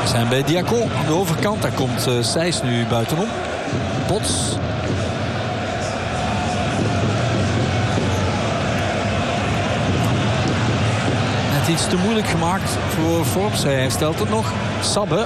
zijn bij Diacon aan de overkant. Daar komt Sijs nu buitenom. Pots. Net iets te moeilijk gemaakt voor Forbes. Hij herstelt het nog. Sabbe.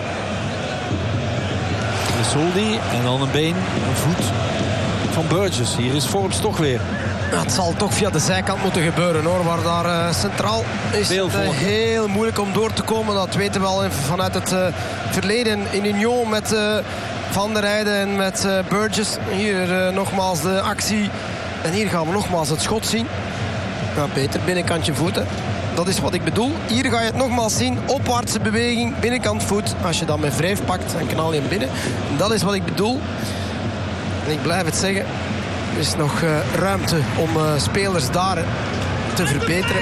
Soldi. En dan een been, een voet van Burgess. Hier is Forbes toch weer. Ja, het zal toch via de zijkant moeten gebeuren hoor. Waar daar centraal is het heel moeilijk om door te komen. Dat weten we al vanuit het verleden in Union met Van der Heijden en met Burgess. Hier nogmaals de actie. En hier gaan we nogmaals het schot zien. Ja, beter binnenkantje voeten. Dat is wat ik bedoel. Hier ga je het nogmaals zien. Opwaartse beweging, binnenkant voet. Als je dan met wrijf pakt, dan knal je hem binnen. En dat is wat ik bedoel. En ik blijf het zeggen. Er is nog ruimte om spelers daar te verbeteren.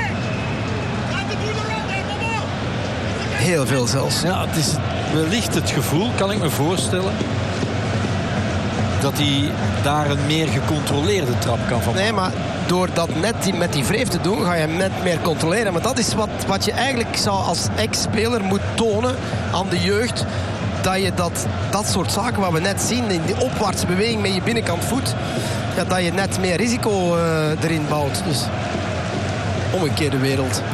Heel veel zelfs. Ja, het is wellicht het gevoel, kan ik me voorstellen, dat hij daar een meer gecontroleerde trap kan van maken. Nee, maar door dat net met die wreef te doen, ga je hem net meer controleren. Maar dat is wat je eigenlijk zou als ex-speler moet tonen aan de jeugd. Dat je dat soort zaken wat we net zien, in die opwaartse beweging met je binnenkant voet, ja, dat je net meer risico erin bouwt. Dus omgekeerde wereld.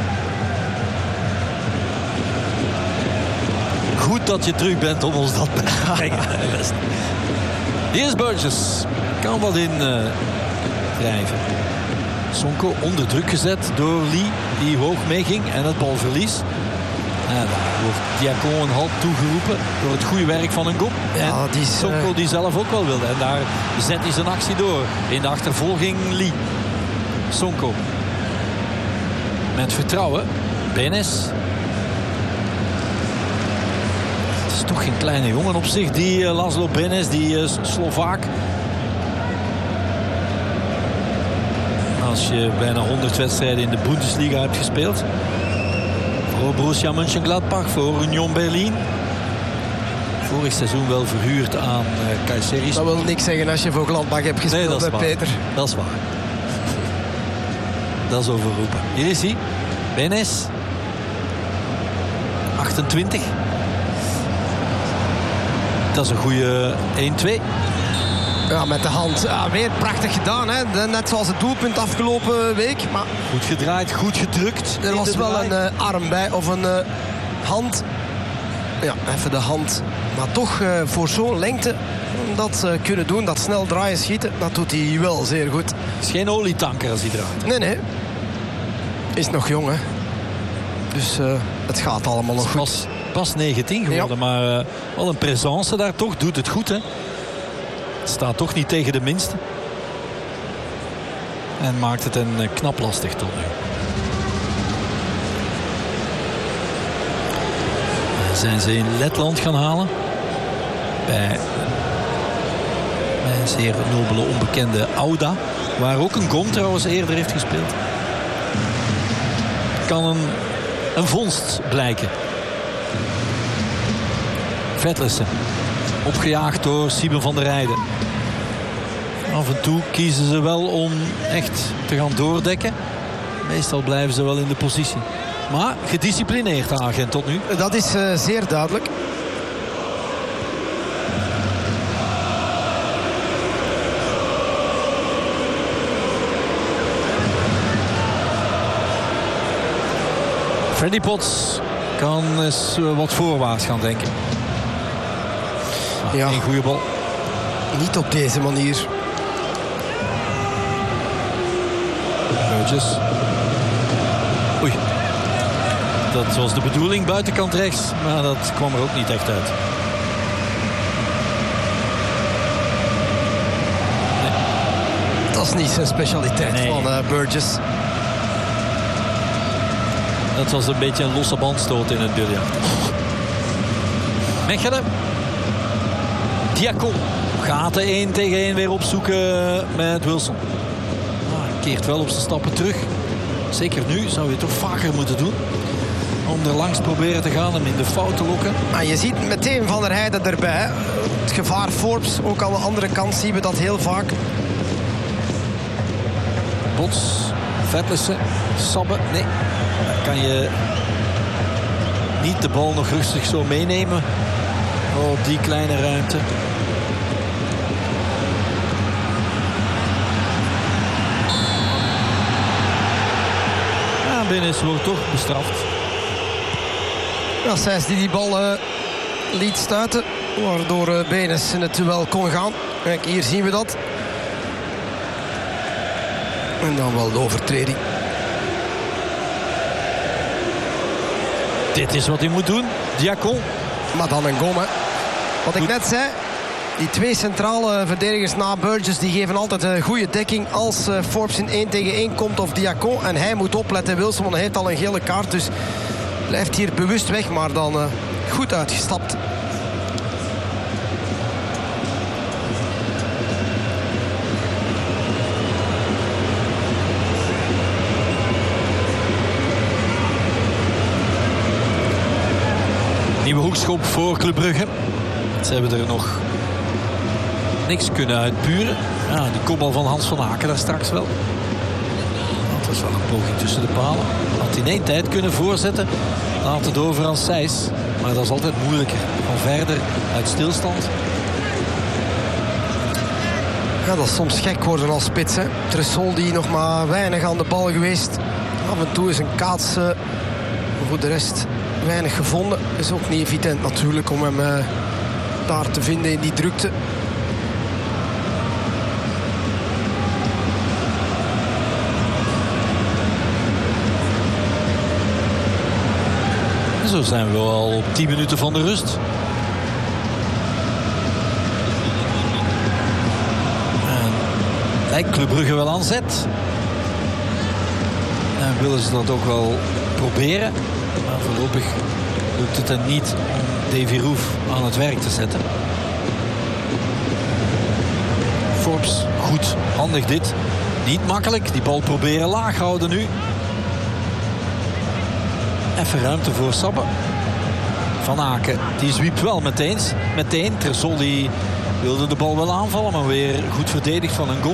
Goed dat je terug bent om ons dat te brengen. Hier is Burgess. Kan wat in drijven. Sonko onder druk gezet door Lee, die hoog meeging en het balverlies. En dan wordt Diacon een halt toegeroepen door het goede werk van een Gom. Ja, en Sonko die zelf ook wel wilde. En daar zet hij zijn actie door. In de achtervolging Lee. Sonko. Met vertrouwen. Benes. Het is toch geen kleine jongen op zich. Die Laszlo Benes, die Slovaak. Als je bijna 100 wedstrijden in de Bundesliga hebt gespeeld. Voor Borussia Mönchengladbach, voor Union Berlin. Vorig seizoen wel verhuurd aan Kayseri. Dat wil niks zeggen als je voor Gladbach hebt gespeeld, nee, Peter. Dat is waar. Dat is overroepen. Hier is hij. Benes. 28. Dat is een goede 1-2. Ja, met de hand. Ja, weer prachtig gedaan. Hè? Net zoals het doelpunt afgelopen week. Maar goed gedraaid, goed gedrukt. Er was wel een arm bij of een hand. Ja, even de hand. Maar toch voor zo'n lengte dat kunnen doen. Dat snel draaien, schieten. Dat doet hij wel zeer goed. Het is geen olietanker als hij draait. Nee. Is nog jong, hè. Dus het gaat allemaal nog goed. Pas 19 geworden. Ja. Maar wel een présence daar toch. Doet het goed, hè. Staat toch niet tegen de minste. En maakt het een knap lastig tot nu. Zijn ze in Letland gaan halen. Bij een zeer nobele onbekende Auda. Waar ook een Gom trouwens eerder heeft gespeeld. Kan een vondst blijken. Vetlessen. Opgejaagd door Sieben van der Heijden. Af en toe kiezen ze wel om echt te gaan doordekken. Meestal blijven ze wel in de positie. Maar gedisciplineerd de agent tot nu. Dat is zeer duidelijk. Freddy Potts kan eens wat voorwaarts gaan denken. Ja. Een goede bal. Niet op deze manier. Burgess. Oei. Dat was de bedoeling, buitenkant rechts. Maar dat kwam er ook niet echt uit. Nee. Dat is niet zijn specialiteit van Burgess. Dat was een beetje een losse bandstoot in het biljart. Mechelen. Diacon gaat de 1 tegen 1 weer opzoeken met Wilson. Hij keert wel op zijn stappen terug. Zeker nu zou je het toch vaker moeten doen. Om er langs proberen te gaan, hem in de fout te lokken. Maar je ziet meteen Van der Heijden erbij. Het gevaar Forbes, ook aan de andere kant zien we dat heel vaak. Bots, Vetlessen, Sabbe. Nee, daar kan je niet de bal nog rustig zo meenemen op die kleine ruimte. Ja, Benes wordt toch bestraft. Ja, Sijs die bal liet stuiten, waardoor Benes in het duel kon gaan. Kijk, hier zien we dat. En dan wel de overtreding. Dit is wat hij moet doen, Diacon. Maar dan een goal, hè. Wat ik net zei, die twee centrale verdedigers na Burgess, die geven altijd een goede dekking als Forbes in 1 tegen 1 komt of Diacon. En hij moet opletten, Wilson, want hij heeft al een gele kaart, dus blijft hier bewust weg, maar dan goed uitgestapt. Nieuwe hoekschop voor Club Brugge. Ze hebben er nog niks kunnen uitpuren. Ja, die kopbal van Hans van Aken daar straks wel. Dat was wel een poging tussen de palen. Had hij in één tijd kunnen voorzetten. Laat het over aan Sijs. Maar dat is altijd moeilijker. Van verder uit stilstand. Ja, dat is soms gek worden als spits, hè. Tressol die nog maar weinig aan de bal geweest. Af en toe is een kaats. Voor de rest weinig gevonden. Is ook niet evident natuurlijk om hem daar te vinden in die drukte. Zo zijn we al op 10 minuten van de rust. En lijkt Club Brugge wel aan zet. En willen ze dat ook wel proberen. Maar voorlopig lukt het er niet om Davy Roef aan het werk te zetten. Forbes, goed, handig dit. Niet makkelijk, die bal proberen laag houden nu. Even ruimte voor Sabbe. Van Aken, die zwiept wel meteen. Tressol die wilde de bal wel aanvallen, maar weer goed verdedigd van een gom.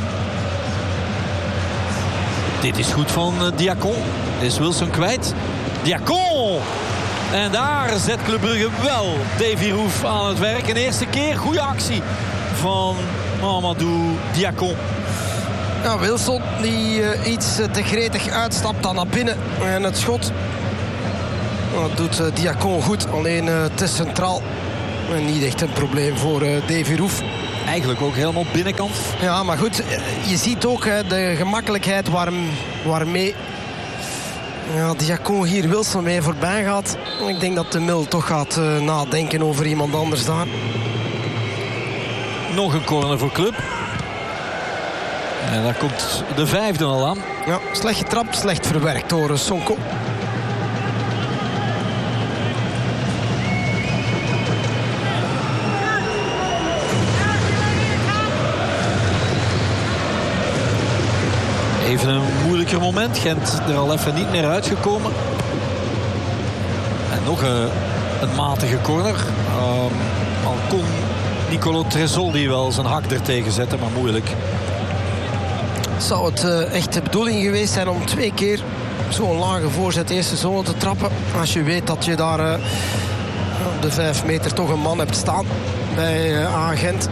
Dit is goed van Diacon. Dit is Wilson kwijt. Diacon! En daar zet Club Brugge wel Davy Roef aan het werk. Een eerste keer, goede actie van Mamadou Diacon. Ja, Wilson die iets te gretig uitstapt dan naar binnen. En het schot, dat doet Diacon goed. Alleen te centraal. En niet echt een probleem voor Davy Roef. Eigenlijk ook helemaal binnenkant. Ja, maar goed, je ziet ook de gemakkelijkheid waarmee Diacon hier Wilson mee voorbij gaat. Ik denk dat de Mil toch gaat nadenken over iemand anders daar. Nog een corner voor Club. En daar komt de 5e al aan. Ja, slecht getrapt, slecht verwerkt door Sonko. Even een moeilijker moment. Gent er al even niet meer uitgekomen. En nog een matige corner. Al kon Nicolo Tressol die wel zijn hak er tegen zetten, maar moeilijk. Zou het echt de bedoeling geweest zijn om 2 keer zo'n lage voorzet eerste zone te trappen? Als je weet dat je daar op de 5 meter toch een man hebt staan bij Gent.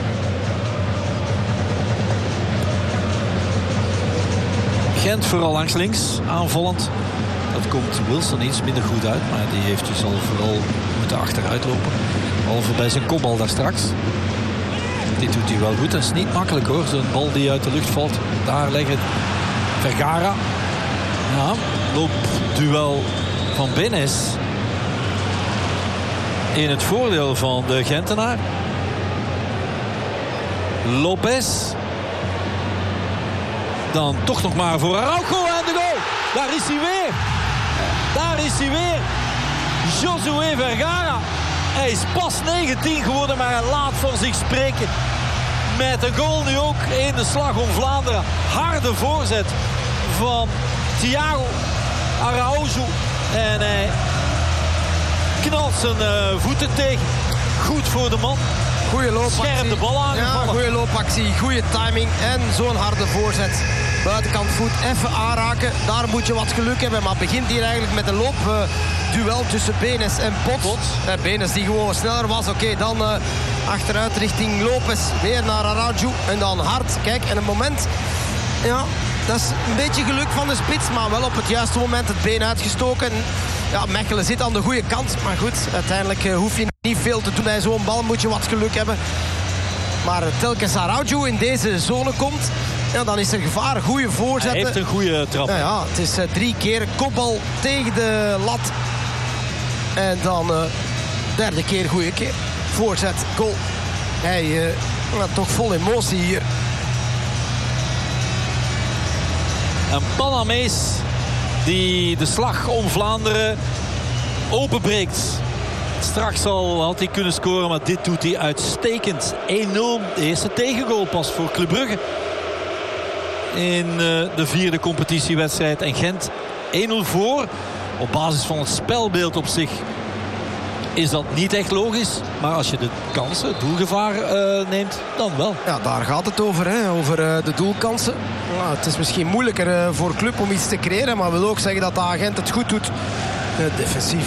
Gent vooral langs links, aanvallend. Dat komt Wilson iets minder goed uit, maar die heeft dus al vooral moeten achteruit lopen. Behalve bij zijn kopbal daar straks. Dit doet hij wel goed. Dat is niet makkelijk hoor, zo'n bal die uit de lucht valt. Daar leggen Vergara. Ja, loopduel van Benes. In het voordeel van de Gentenaar. Lopez. Dan toch nog maar voor Araujo en de goal. Daar is hij weer. Daar is hij weer. Josué Vergara. Hij is pas 19 geworden, maar hij laat van zich spreken. Met een goal nu ook in de slag om Vlaanderen. Harde voorzet van Thiago Araujo. En hij knalt zijn voeten tegen. Goed voor de man. Goeie loopactie. Scherp de bal aangevallen. Ja, goede loopactie, goede timing en zo'n harde voorzet. Buitenkant voet even aanraken. Daar moet je wat geluk hebben. Maar begint hier eigenlijk met een loopduel tussen Benes en Pots. Benes die gewoon sneller was. Oké, dan achteruit richting Lopez. Weer naar Araujo. En dan hard. Kijk, en een moment... Ja, dat is een beetje geluk van de spits. Maar wel op het juiste moment het been uitgestoken. Ja, Mechelen zit aan de goede kant. Maar goed, uiteindelijk hoef je niet veel te doen bij zo'n bal. Moet je wat geluk hebben. Maar telkens Araujo in deze zone komt... Ja, dan is er gevaar. Goede voorzet. Hij heeft een goede trap. Ja, het is 3 keer kopbal tegen de lat. En dan derde keer goede keer. Voorzet, goal. Hij toch vol emotie hier. Een Panamees die de slag om Vlaanderen openbreekt. Straks al had hij kunnen scoren, maar dit doet hij uitstekend. 1-0, de eerste tegengoal pas voor Club Brugge. In de 4e competitiewedstrijd. En Gent 1-0 voor. Op basis van het spelbeeld op zich is dat niet echt logisch. Maar als je de kansen, het doelgevaar neemt, dan wel. Ja, daar gaat het over, hè? Over de doelkansen. Ja, het is misschien moeilijker voor Club om iets te creëren. Maar wil ook zeggen dat de agent het goed doet. Defensief.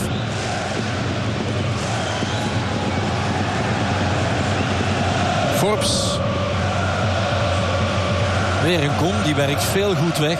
Forbes. Weer een kom, die werkt veel goed weg.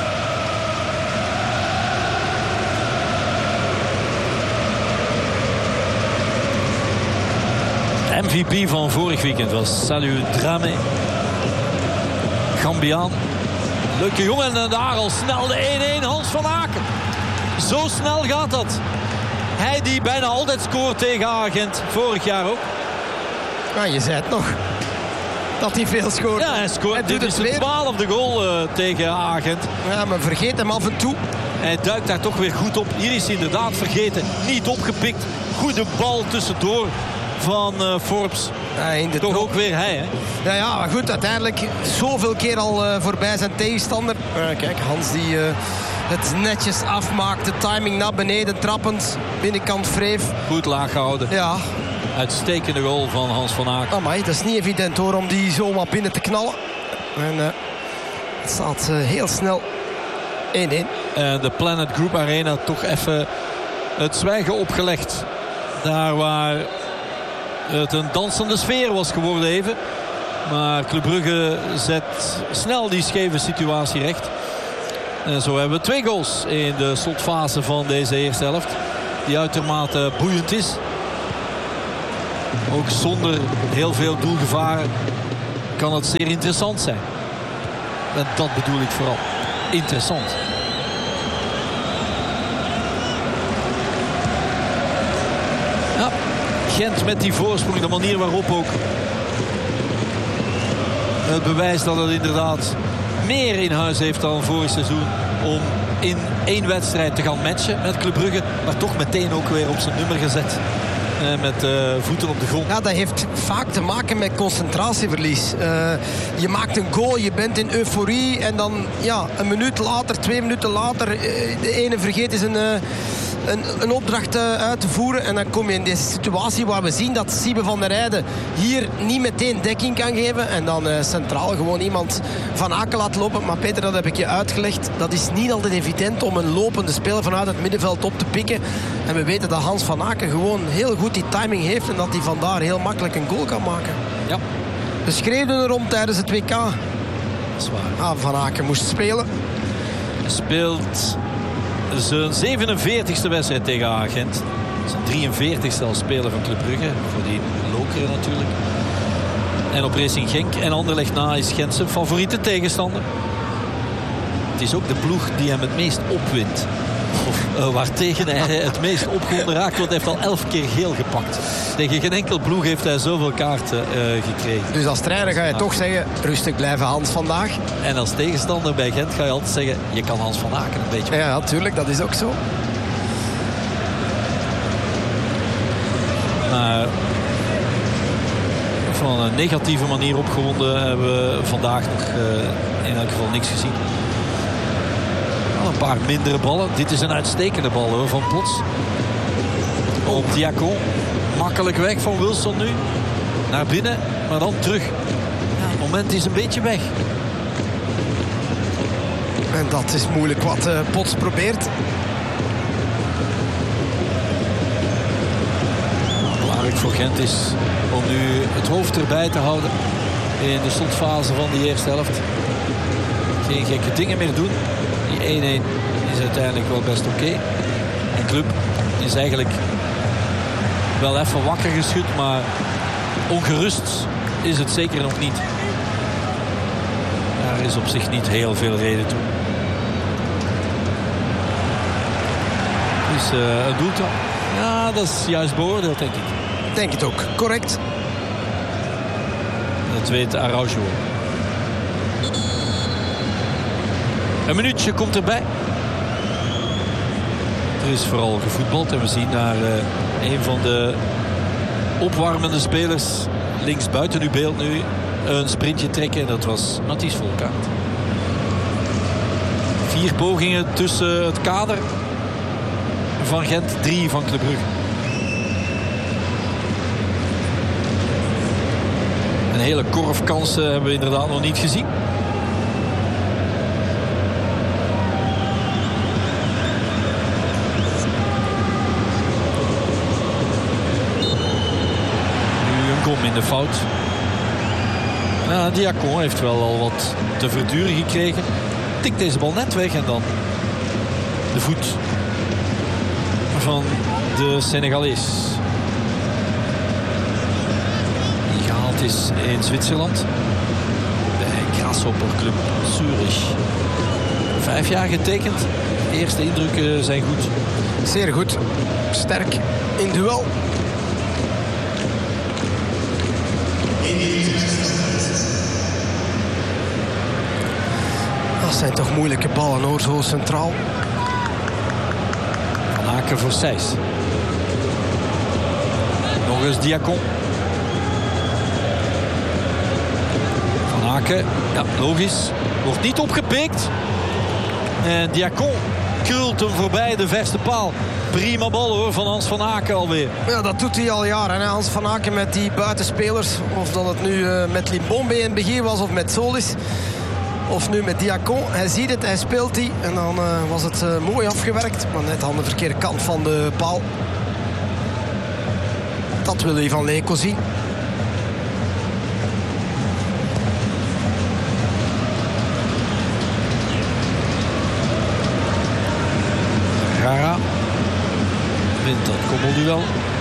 MVP van vorig weekend was Salut Dramé. Gambiaan. Leuke jongen en daar al snel de 1-1 Hans van Aken. Zo snel gaat dat. Hij die bijna altijd scoort tegen Agent. Vorig jaar ook. Ja, je zei het nog. Dat hij veel scoort. Ja, hij scoort. Dit is de 12e goal tegen Agent. Ja, maar vergeet hem af en toe. Hij duikt daar toch weer goed op. Hier is hij inderdaad vergeten. Niet opgepikt. Goede bal tussendoor van Forbes. Ja, toch ook weer hij, hè? Ja, maar goed, uiteindelijk zoveel keer al voorbij zijn tegenstander. Kijk, Hans die het netjes afmaakt. De timing naar beneden, trappend. Binnenkant Vreef. Goed laag gehouden. Ja. Uitstekende goal van Hans van Aken. Amai, dat is niet evident hoor, om die zomaar binnen te knallen. En het staat heel snel 1-1. De Planet Group Arena toch even het zwijgen opgelegd. Daar waar het een dansende sfeer was geworden even. Maar Club Brugge zet snel die scheve situatie recht. En zo hebben we 2 goals in de slotfase van deze eerste helft. Die uitermate boeiend is. Ook zonder heel veel doelgevaren kan het zeer interessant zijn. En dat bedoel ik vooral. Interessant. Ja, Gent met die voorsprong. De manier waarop ook het bewijs dat het inderdaad meer in huis heeft dan vorig seizoen. Om in 1 wedstrijd te gaan matchen met Club Brugge. Maar toch meteen ook weer op zijn nummer gezet. Met voeten op de grond. Ja, dat heeft vaak te maken met concentratieverlies. Je maakt een goal, je bent in euforie. En dan ja, een minuut later, 2 minuten later... de ene vergeet is een opdracht uit te voeren. En dan kom je in deze situatie waar we zien dat Siebe van der Heijden hier niet meteen dekking kan geven. En dan centraal gewoon iemand van Aken laat lopen. Maar Peter, dat heb ik je uitgelegd. Dat is niet altijd evident om een lopende speler vanuit het middenveld op te pikken. En we weten dat Hans van Aken gewoon heel goed die timing heeft. En dat hij vandaar heel makkelijk een goal kan maken. Ja. We schreeuwden erom tijdens het WK. Dat is waar. Van Aken moest spelen. Speelt zijn 47e wedstrijd tegen Agent. Zijn 43e als speler van Club Brugge. Voor die Lokeren natuurlijk. En op Racing Genk en Anderlecht na is Gent zijn favoriete tegenstander. Het is ook de ploeg die hem het meest opwint. Of waartegen hij het meest opgewonden raakt. Want hij heeft al 11 keer geel gepakt. Tegen geen enkel ploeg heeft hij zoveel kaarten gekregen. Dus als trainer ga je toch zeggen, rustig blijven Hans vandaag. En als tegenstander bij Gent ga je altijd zeggen, je kan Hans van Aken een beetje... Ja, natuurlijk, dat is ook zo. Maar van een negatieve manier opgewonden hebben we vandaag nog in elk geval niks gezien. Een paar mindere ballen. Dit is een uitstekende bal hoor, van Pots. Op Diacon. Makkelijk weg van Wilson nu. Naar binnen, maar dan terug. Ja, het moment is een beetje weg. En dat is moeilijk wat Pots probeert. Belangrijk voor Gent is om nu het hoofd erbij te houden in de slotfase van de eerste helft. Geen gekke dingen meer doen. Die 1-1 is uiteindelijk wel best oké. De club is eigenlijk wel even wakker geschud, maar ongerust is het zeker nog niet. Daar is op zich niet heel veel reden toe. Dus een doeltrap. Ja, dat is juist beoordeeld, denk ik. Denk het ook. Correct. Dat weet Araujo. Een minuutje komt erbij. Er is vooral gevoetbald en we zien daar een van de opwarmende spelers links buiten uw beeld nu een sprintje trekken. En dat was Matthijs Volkaert. 4 pogingen tussen het kader van Gent, 3 van Club Brugge. Een hele korf kansen hebben we inderdaad nog niet gezien. Kom in de fout. Diacon heeft wel al wat te verduren gekregen. Tikt deze bal net weg en dan de voet van de Senegalees. Die gehaald is in Zwitserland. De Grasshopper Club Zurich. 5 jaar getekend. De eerste indrukken zijn goed. Zeer goed. Sterk in duel. Dat zijn toch moeilijke ballen hoor, zo centraal. Van Aken voor Sijs. Nog eens Diacon. Van Aken, ja logisch. Wordt niet opgepikt. En Diacon krult hem voorbij de verste paal. Prima bal hoor van Hans van Aken alweer. Ja, dat doet hij al jaren. Hè? Hans van Aken met die buitenspelers. Of dat het nu met Limbombe in het begin was of met Solis. Of nu met Diacon. Hij ziet het, hij speelt die. En dan was het mooi afgewerkt. Maar net aan de verkeerde kant van de paal. Dat wil hij van Leko zien. Rara wint dat koppelduel.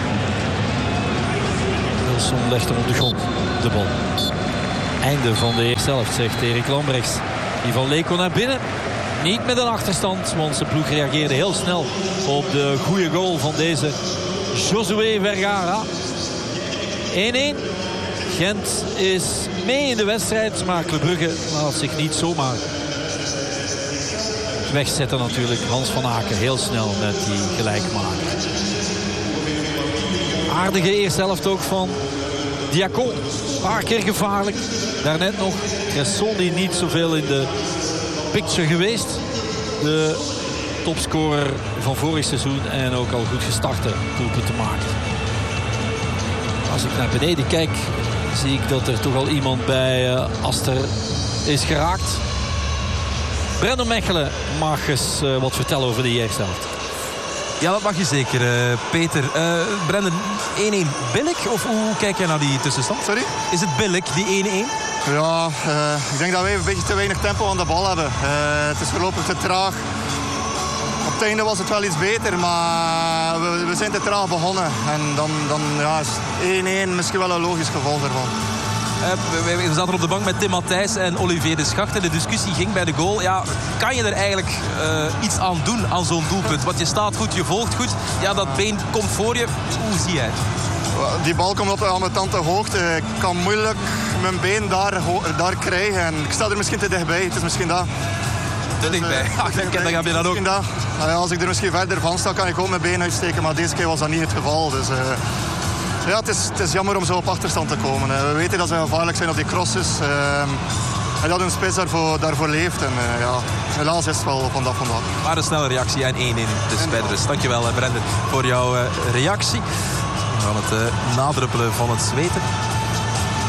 Wilson legt hem op de grond. De bal. Einde van de eerste helft, zegt Erik Lambrechts. Die van Leko naar binnen. Niet met een achterstand, want zijn ploeg reageerde heel snel op de goede goal van deze Josué Vergara. 1-1. Gent is mee in de wedstrijd, maar Club Brugge laat zich niet zomaar wegzetten natuurlijk. Hans van Aken heel snel met die gelijkmaker. Aardige eerste helft ook van Diacon. Een paar keer gevaarlijk. Daarnet nog Cresson die niet zoveel in de picture geweest. De topscorer van vorig seizoen en ook al goed gestarte doelpunt te maken. Als ik naar beneden kijk zie ik dat er toch al iemand bij Aster is geraakt. Brandon Mechelen mag eens wat vertellen over de eerste helft. Ja, dat mag je zeker, Peter. Brandon, 1-1 billig? Of hoe kijk jij naar die tussenstand? Sorry? Is het billig, die 1-1? Ja, ik denk dat wij een beetje te weinig tempo aan de bal hebben. Het is voorlopig te traag. Op het einde was het wel iets beter, maar we zijn te traag begonnen. En dan ja, is 1-1 misschien wel een logisch gevolg ervan. We zaten op de bank met Tim Matthijs en Olivier de Schacht. En de discussie ging bij de goal. Ja, kan je er eigenlijk iets aan doen aan zo'n doelpunt? Want je staat goed, je volgt goed. Ja, dat been komt voor je. Hoe zie jij het? Die bal komt op een ambetante hoogte. Ik kan moeilijk mijn been daar krijgen. En ik sta er misschien te dichtbij. Het is misschien dat. Te dichtbij. Dan heb je dat ook. Als ik er misschien verder van sta, kan ik ook mijn been uitsteken. Maar deze keer was dat niet het geval. Dus ja, het is jammer om zo op achterstand te komen. We weten dat ze gevaarlijk zijn op die crosses. En dat een spits daarvoor leeft. En ja, helaas is het wel vandaag. Maar een snelle reactie en 1-1 dus bij de rust. Dankjewel Brandon voor jouw reactie. We gaan het nadruppelen van het zweten.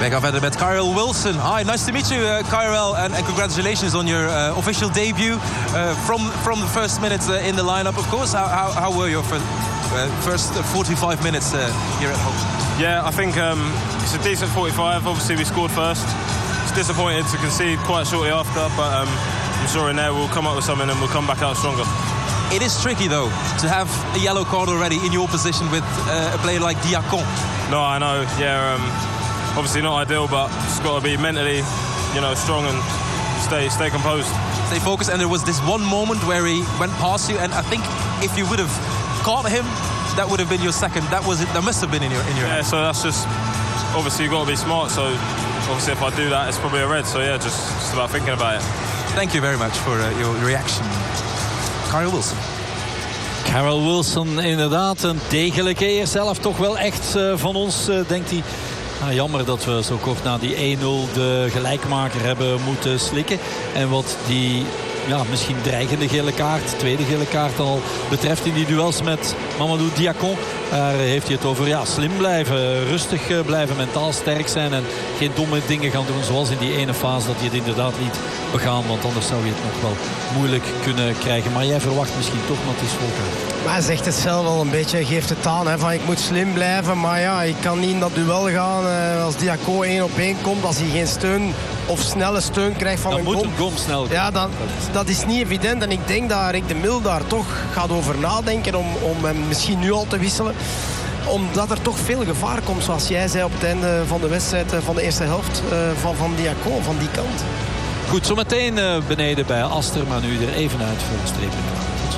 Wij gaan verder met Kyrell Wilson. Hi, nice to meet you, Kyrell, and congratulations on your official debut. From the first minutes in the lineup, of course. How were your first 45 minutes here at home? Yeah, I think it's a decent 45. Obviously, we scored first. It's disappointing to concede quite shortly after, but I'm sure in there we'll come up with something and we'll come back out stronger. It is tricky, though, to have a yellow card already in your position with a player like Diacon. No, I know. Yeah, obviously not ideal, but it's got to be mentally, strong and stay composed. Stay focused. And there was this one moment where he went past you, and I think if you would have caught him, that would have been your second. That must have been in your Yeah, head. so that's just obviously you've got to be smart. So obviously if I do that, it's probably a red. So yeah, just about thinking about it. Thank you very much for your reaction. Kyrell Wilson. Kyrell Wilson, inderdaad, een degelijke eerste helft. Toch wel echt van ons, denkt hij. Jammer dat we zo kort na die 1-0 de gelijkmaker hebben moeten slikken. En wat die misschien dreigende gele kaart, tweede gele kaart al betreft in die duels met Mamadou Diacon. Daar heeft hij het over slim blijven, rustig blijven, mentaal sterk zijn en geen domme dingen gaan doen zoals in die ene fase dat hij het inderdaad liet begaan. Want anders zou je het nog wel moeilijk kunnen krijgen. Maar jij verwacht misschien toch Matthijs Volkert. Maar hij zegt het zelf al een beetje, geeft het aan. Van ik moet slim blijven, maar ik kan niet in dat duel gaan. Als Diacon 1-op-1 komt, als hij geen steun of snelle steun krijgt van een gom, snel. Ja, dat is niet evident. En ik denk dat Rick de Mil daar toch gaat over nadenken om hem misschien nu al te wisselen. Omdat er toch veel gevaar komt, zoals jij zei op het einde van de wedstrijd, van de eerste helft van Diacon, van die kant. Goed, zometeen beneden bij Aster, maar nu er even uit voor de streep. Tot zo.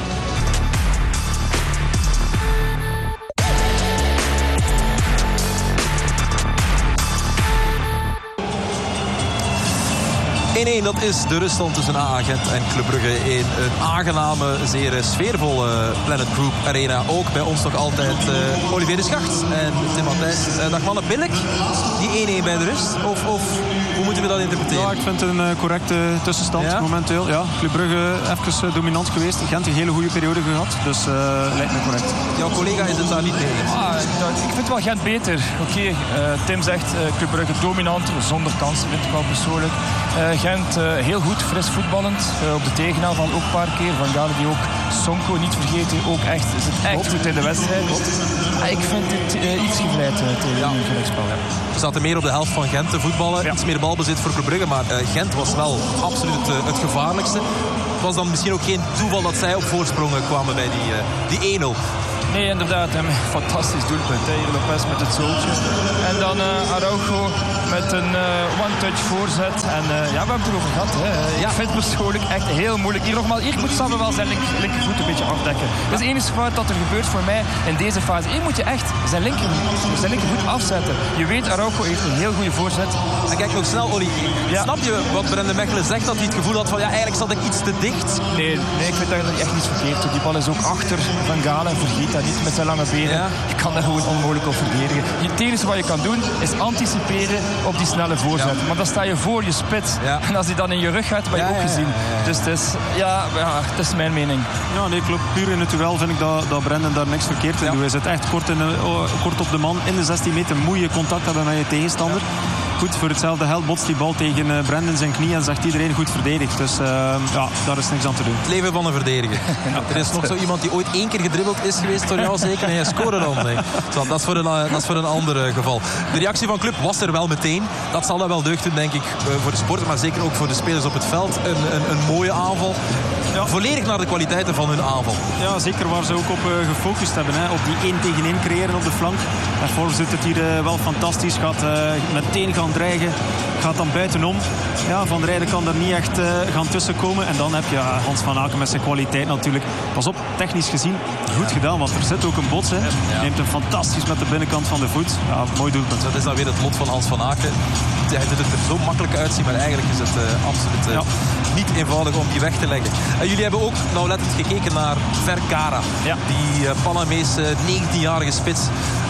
1-1, dat is de ruststand tussen AA-Gent en Club Brugge in een aangename, zeer sfeervolle Planet Group Arena. Ook bij ons nog altijd Olivier de Schacht en Tim Matthijs. Dag mannen, billig die 1-1 bij de rust? Of hoe moeten we dat interpreteren? Ja, ik vind het een correcte tussenstand momenteel. Ja, Club Brugge even dominant geweest. Gent een hele goede periode gehad, dus lijkt me correct. Jouw collega is het daar niet mee eens. Ik vind wel Gent beter. Oké, Tim zegt Club Brugge dominant, zonder kansen vind ik wel persoonlijk. Gent heel goed, fris voetballend. Op de tegenaanval ook een paar keer. Van Galen die ook Sonko niet vergeten. Ook zit echt goed in de wedstrijd. Ik vind het iets gevleid tegen een gelijkspel. Ja. We zaten meer op de helft van Gent te voetballen. Ja. Iets meer balbezit voor Club Brugge. Maar Gent was wel absoluut het gevaarlijkste. Het was dan misschien ook geen toeval dat zij op voorsprongen kwamen bij die 1-0. Nee, inderdaad. Een fantastisch doelpunt. Hier Lopez met het zooltje. En dan Araujo met een one-touch voorzet. En we hebben het erover gehad. Ik vind het persoonlijk echt heel moeilijk. Hier moet Sabbe wel zijn linkervoet een beetje afdekken. Dat is het enige fout dat er gebeurt voor mij in deze fase. Hier moet je echt zijn linkervoet afzetten. Je weet, Araujo heeft een heel goede voorzet. En kijk nog snel, Olly. Ja. Snap je wat Brendan Mechelen zegt? Dat hij het gevoel had van eigenlijk zat ik iets te dicht? Nee, ik vind dat echt niet verkeerd. Die bal is ook achter Van Galen. Vergeet dat niet met zijn lange benen. Ja. Je kan daar gewoon onmogelijk op verdedigen. Het enige wat je kan doen is anticiperen op die snelle voorzet. Ja. Maar dan sta je voor je spits. Ja. En als die dan in je rug gaat, heb je ook gezien. Dus het is mijn mening. Ja, nee, klopt. Puur in het duel vind ik dat Brendan daar niks verkeerd in doet. Hij zit echt kort op de man in de 16 meter. Moet je contact hebben met je tegenstander. Goed, voor hetzelfde geld botst die bal tegen Brendan zijn knie en zegt iedereen goed verdedigd. Dus daar is niks aan te doen. Het leven van een verdediger. Er is nog zo iemand die ooit 1 keer gedribbeld is geweest door jou zeker en hij scoorde dan. Nee. Zo, dat is voor een ander geval. De reactie van Club was er wel meteen. Dat zal wel deugd doen, denk ik, voor de sporter, maar zeker ook voor de spelers op het veld. Een mooie aanval. Ja. Volledig naar de kwaliteiten van hun aanval. Ja, zeker waar ze ook op gefocust hebben. Op die 1 tegen 1 creëren op de flank. Daarvoor zit het hier wel fantastisch. Gaat meteen gaan dreigen. Gaat dan buitenom. Ja, Van der Rijden kan er niet echt gaan tussenkomen. En dan heb je Hans van Aken met zijn kwaliteit natuurlijk. Pas op, technisch gezien goed gedaan. Want er zit ook een bots. Hij neemt hem fantastisch met de binnenkant van de voet. Ja, mooi doelpunt. Dat is dan weer het lot van Hans van Aken. Hij doet het er zo makkelijk uitzien. Maar eigenlijk is het absoluut niet eenvoudig om die weg te leggen. Jullie hebben ook nauwlettend gekeken naar Vergara. Ja. Die Panamese 19-jarige spits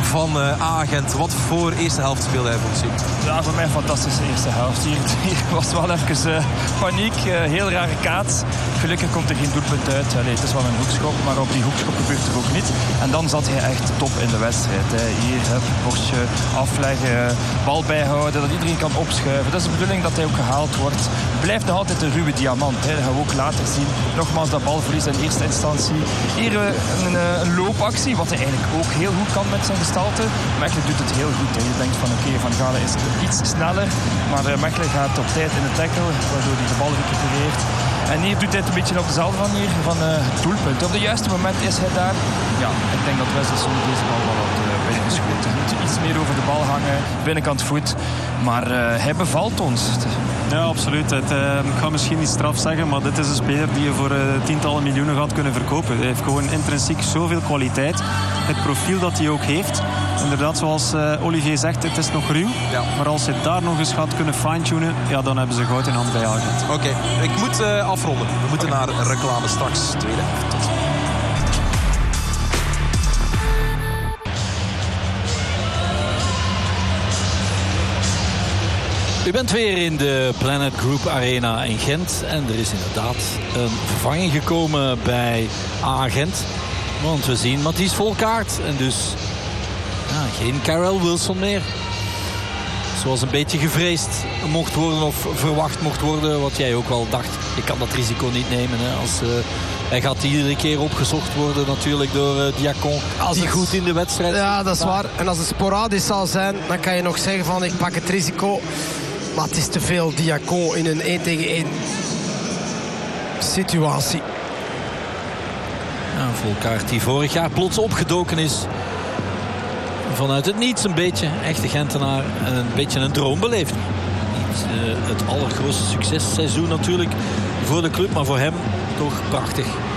van A-Gent. Wat voor eerste helft speelde hij volgens u? Ja, voor mij een fantastische eerste helft. Hier was wel even paniek. Heel rare kaats. Gelukkig komt er geen doelpunt uit. Allee, het is wel een hoekschop, maar op die hoekschop gebeurt er ook niet. En dan zat hij echt top in de wedstrijd. Hier, borstje afleggen, bal bijhouden, dat iedereen kan opschuiven. Dat is de bedoeling dat hij ook gehaald wordt. Blijft nog altijd een ruwe diamant. Dat gaan we ook later zien. Nogmaals, dat balverlies in eerste instantie. Hier een loopactie, wat hij eigenlijk ook heel goed kan met zijn gestalte. Mechelen doet het heel goed. Je denkt van oké, Van Galen is iets sneller. Maar Mechelen gaat op tijd in de tackle, waardoor hij de bal recupereert. En hier doet hij het een beetje op dezelfde manier van het doelpunt. Op het juiste moment is hij daar. Ja, ik denk dat Wesselsson deze bal wel had binnengeschoten. Moet iets meer over de bal hangen, binnenkant voet. Maar hij bevalt ons. Ja, absoluut. Ik ga misschien niet straf zeggen, maar dit is een speler die je voor tientallen miljoenen gaat kunnen verkopen. Hij heeft gewoon intrinsiek zoveel kwaliteit. Het profiel dat hij ook heeft. Inderdaad, zoals Olivier zegt, het is nog ruw. Ja. Maar als hij daar nog eens gaat kunnen fine-tunen, ja, dan hebben ze goud in hand bij Agent. Oké, ik moet afronden. We moeten naar reclame straks. Tweede helft. Tot. U bent weer in de Planet Group Arena in Gent. En er is inderdaad een vervanging gekomen bij A-Gent. Want we zien Matthijs Volkaert. En dus geen Carel Wilson meer. Zoals een beetje gevreesd mocht worden of verwacht mocht worden. Wat jij ook wel dacht. Je kan dat risico niet nemen. Hè, hij gaat iedere keer opgezocht worden natuurlijk door Diacon. Als hij goed in de wedstrijd. Ja, dat is waar. En als het sporadisch zal zijn, dan kan je nog zeggen van ik pak het risico. Maar het is te veel Diacon in een 1-tegen-1 situatie. Ja, Volkaert die vorig jaar plots opgedoken is. Vanuit het niets een beetje. Echte Gentenaar. En een beetje een droom beleefd. Niet het allergrootste successeizoen natuurlijk voor de club. Maar voor hem toch prachtig.